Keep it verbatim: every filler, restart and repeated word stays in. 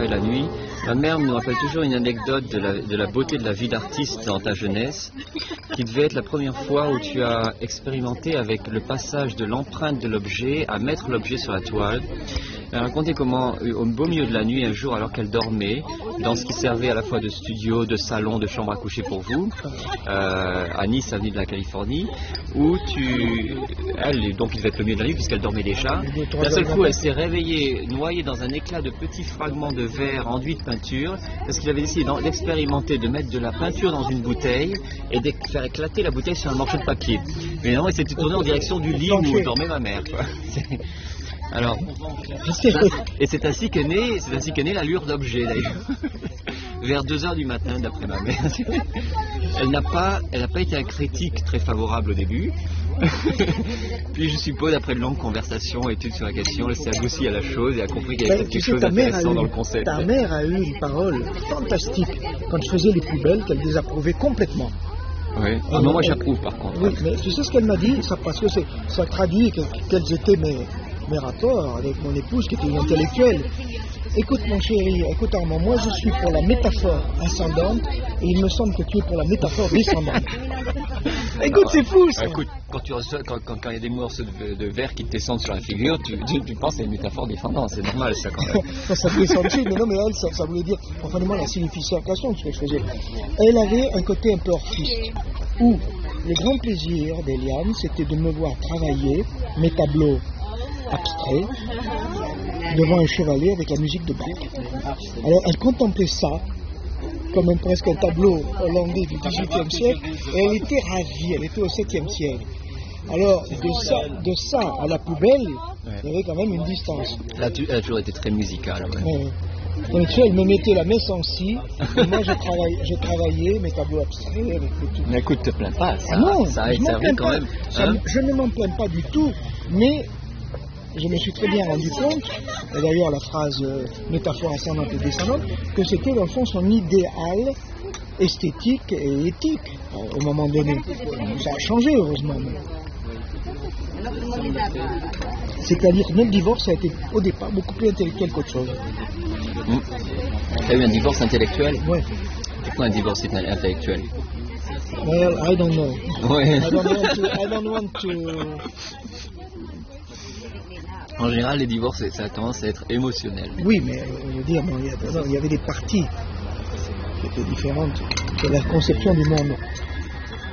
et la nuit. Ma mère nous rappelle toujours une anecdote de la, de la beauté de la vie d'artiste dans ta jeunesse, qui devait être la première fois où tu as expérimenté avec le passage de l'empreinte de l'objet à mettre l'objet sur la toile. Elle racontait comment, au beau milieu de la nuit, un jour, alors qu'elle dormait, dans ce qui servait à la fois de studio, de salon, de chambre à coucher pour vous, euh, à Nice, avenue de la Californie, où tu... Elle, donc il devait être le milieu de la nuit puisqu'elle dormait déjà. D'un seul coup, elle s'est réveillée, noyée dans un éclat de petits fragments de verre enduits de peinture, parce qu'il avait décidé d'expérimenter, de mettre de la peinture dans une bouteille et de faire éclater la bouteille sur un morceau de papier. Mais non, il s'était tourné en direction du lit où dormait ma mère, quoi. Alors, et c'est ainsi qu'est née, c'est ainsi qu'est née l'allure d'objet d'ailleurs. Vers deux heures du matin, d'après ma mère. Elle n'a pas, elle n'a pas été un critique très favorable au début. Puis je suppose, après de longues conversations, études sur la question, elle s'est adoucie à la chose et a compris qu'il y avait quelque chose d'intéressant dans le concept. Ta mère a eu une parole fantastique quand je faisais les plus belles, qu'elle désapprouvait complètement. Oui, ah, non, moi j'approuve par contre. Oui, mais tu sais ce qu'elle m'a dit, ça, parce que ça traduit que, quels étaient mes, mes rapports avec mon épouse qui était une intellectuelle. Écoute mon chéri, écoute Armand, moi je suis pour la métaphore ascendante et il me semble que tu es pour la métaphore descendante. Écoute, c'est fou ça. Écoute, quand tu reçois, quand, quand, quand il y a des morceaux de, de verre qui te descendent sur la figure, tu, tu, tu penses à une métaphore descendante, c'est normal ça quand même. Ça descend dessus, mais non, mais elle, ça, ça voulait dire profondément la signification de ce que je faisais. Elle avait un côté un peu orphiste, où le grand plaisir d'Eliane, c'était de me voir travailler mes tableaux abstraits devant un chevalet avec la musique de Bach. Alors elle contemplait ça comme un, presque un tableau hollandais du dix-huitième siècle et elle était ravie, elle était au septième siècle. Alors de ça, de ça à la poubelle, ouais. Il y avait quand même une distance. Là, tu, elle a toujours été très musicale. Ouais. Ouais. Donc tu sais, elle me mettait la messe en si, et moi je travaillais, je travaillais mes tableaux abstraits avec le tout. Mais écoute, te plains pas, ça, ah non, ça a je, servi quand même. Ça, hein? Je ne m'en plains pas du tout, mais je me suis très bien rendu compte, et d'ailleurs la phrase euh, métaphore ascendante et descendante, que c'était dans le fond son idéal esthétique et éthique euh, au moment donné. Ça a changé heureusement. C'est-à-dire que notre divorce a été au départ beaucoup plus intellectuel qu'autre chose. Mmh. Tu as eu un divorce intellectuel? Oui. Pourquoi un divorce intellectuel? Well, I don't know. Ouais. I don't want to... I don't want to... En général, les divorces, ça a tendance à être émotionnel. Oui, mais je veux dire, non, il, y a, non, il y avait des parties qui étaient différentes de la conception du monde.